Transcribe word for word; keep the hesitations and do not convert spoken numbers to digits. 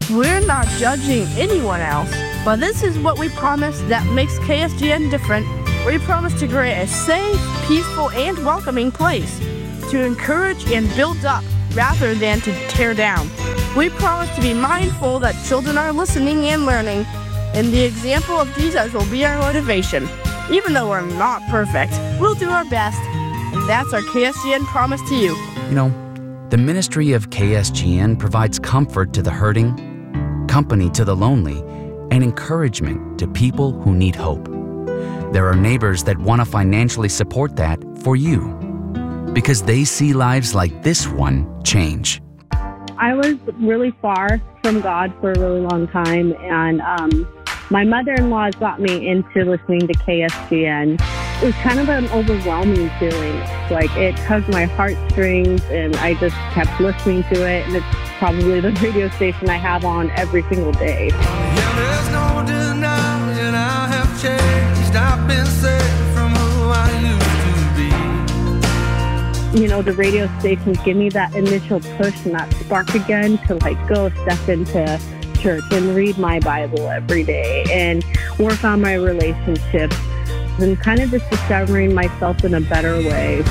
We're not judging anyone else, but this is what we promise that makes K S G N different. We promise to create a safe, peaceful, and welcoming place to encourage and build up rather than to tear down. We promise to be mindful that children are listening and learning, and the example of Jesus will be our motivation. Even though we're not perfect, we'll do our best, and that's our K S G N promise to you. You know, the ministry of K S G N provides comfort to the hurting, company to the lonely, and encouragement to people who need hope. There are neighbors that want to financially support that for you because they see lives like this one change. I was really far from God for a really long time, and um, my mother-in-law got me into listening to K S G N. It was kind of an overwhelming feeling. Like, it tugged my heartstrings, and I just kept listening to it, and it's probably the radio station I have on every single day. Yeah, there's no denying I have changed. I've been saved from who I used to be. You know, the radio stations give me that initial push and that spark again to, like, go step into church and read my Bible every day and work on my relationships and kind of just discovering myself in a better way.